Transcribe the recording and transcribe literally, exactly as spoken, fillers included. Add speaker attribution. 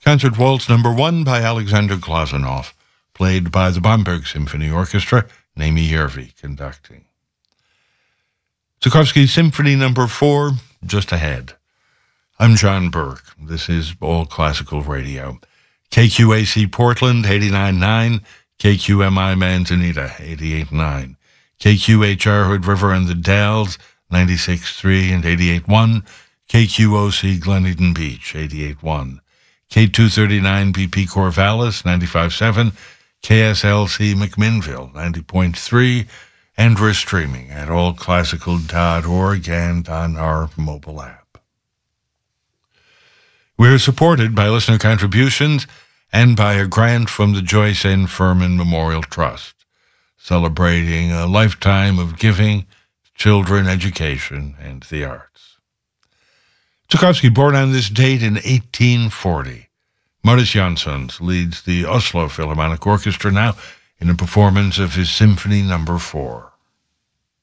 Speaker 1: Concert Waltz Number One by Alexander Glazunov, played by the Bamberg Symphony Orchestra, Naomi Yervi conducting. Tchaikovsky Symphony Number Four, just ahead. I'm John Burke. This is All Classical Radio. K Q A C Portland, eighty-nine point nine, K Q M I Manzanita, eighty-eight point nine, K Q H R Hood River and the Dalles, ninety-six point three and eighty-eight point one, K Q O C Glen Beach, eighty-eight point one, K two thirty-nine B P Corvallis, ninety-five point seven, K S L C McMinnville, ninety point three, and we're streaming at all classical dot org and on our mobile app. We're supported by listener contributions and by a grant from the Joyce N. Furman Memorial Trust, celebrating a lifetime of giving, children, education, and the arts. Tchaikovsky, born on this date in eighteen forty. Maurice Jansons leads the Oslo Philharmonic Orchestra now in a performance of his Symphony Number Four.